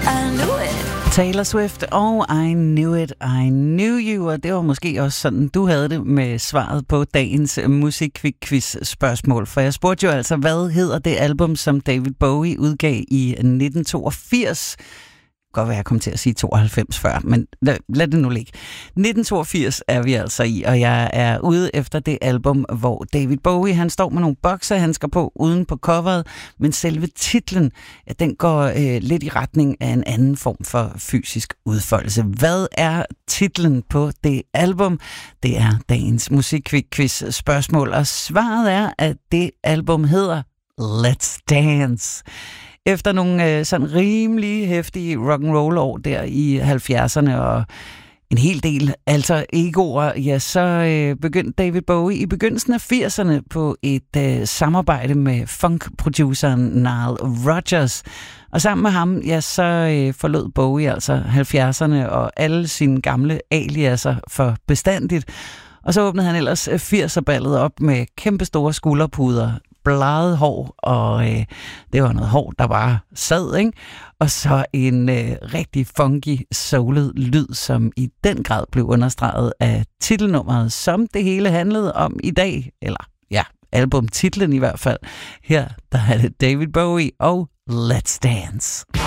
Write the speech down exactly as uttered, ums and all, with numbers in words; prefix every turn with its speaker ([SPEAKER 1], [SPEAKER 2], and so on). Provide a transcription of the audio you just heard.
[SPEAKER 1] I knew it.
[SPEAKER 2] Taylor Swift og I Knew It, I Knew You, og det var måske også sådan, du havde det med svaret på dagens musikquiz-spørgsmål, for jeg spurgte jo altså, hvad hedder det album, som David Bowie udgav i nitten toogfirs? Godt være, jeg kom til at sige tooghalvfems før, men lad, lad det nu ligge. nitten toogfirs er vi altså i, og jeg er ude efter det album, hvor David Bowie, han står med nogle bokserhandsker på uden på coveret, men selve titlen, ja, den går øh, lidt i retning af en anden form for fysisk udfoldelse. Hvad er titlen på det album? Det er dagens musikquiz spørgsmål, og svaret er, at det album hedder Let's Dance. Efter nogle øh, sådan rimelig heftige rock'n'roll år der i halvfjerdserne og en hel del alter egoer, ja, så øh, begyndte David Bowie i begyndelsen af firserne på et øh, samarbejde med funk-produceren Nile Rodgers. Og sammen med ham, ja, så øh, forlod Bowie altså halvfjerdserne og alle sine gamle aliaser for bestandigt. Og så åbnede han ellers firser-ballet op med kæmpestore skulderpuder, bladet hår, og øh, det var noget hår, der bare sad, ikke? Og så en øh, rigtig funky, soulet lyd, som i den grad blev understreget af titelnummeret, som det hele handlede om i dag, eller ja, albumtitlen i hvert fald. Her, der er det David Bowie og Let's Dance.